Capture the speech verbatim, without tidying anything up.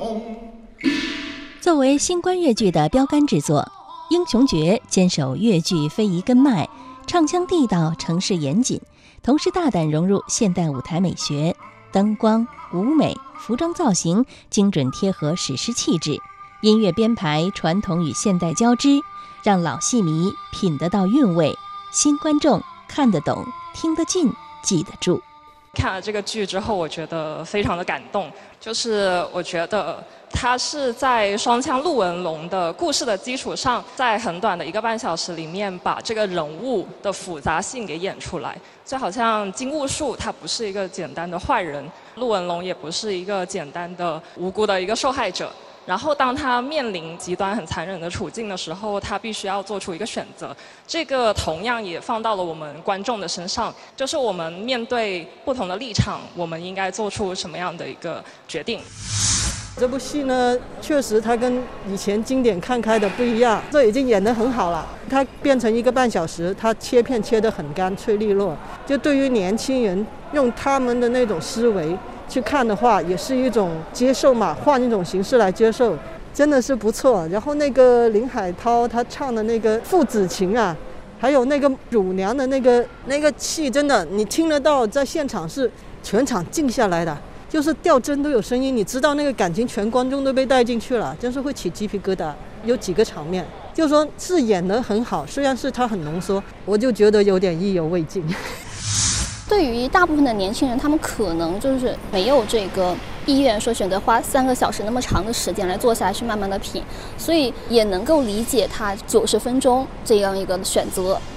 作为新冠越剧的标杆制作，《英雄诀》坚守越剧非遗根脉，唱腔地道，程式严谨，同时大胆融入现代舞台美学，灯光、舞美、服装造型精准贴合史诗气质，音乐编排传统与现代交织，让老戏迷品得到韵味，新观众看得懂、听得进、记得住。 看了这个剧之后，我觉得非常的感动，就是我觉得它是在双枪陆文龙的故事的基础上，在很短的一个半小时里面，把这个人物的复杂性给演出来。就好像金兀术，他不是一个简单的坏人，陆文龙也不是一个简单的无辜的一个受害者。然后当他面临极端很残忍的处境的时候，他必须要做出一个选择。这个同样也放到了我们观众的身上，就是我们面对不同的立场，我们应该做出什么样的一个决定。 这部戏呢，确实它跟以前经典看开的不一样，这已经演得很好了。它变成一个半小时，它切片切得很干脆利落，就对于年轻人用他们的那种思维去看的话，也是一种接受嘛，换一种形式来接受，真的是不错。然后那个林海涛他唱的那个父子情啊，还有那个乳娘的那个那个戏，真的你听得到，在现场是全场静下来的，就是掉帧都有声音，你知道那个感情全观众都被带进去了，真是会起鸡皮疙瘩。有几个场面就说是演得很好，虽然是他很浓缩，我就觉得有点意犹未尽。 对于大部分的年轻人，他们可能就是没有这个意愿说选择花三个小时那么长的时间来坐下来去慢慢的品，所以也能够理解他九十分钟这样一个选择。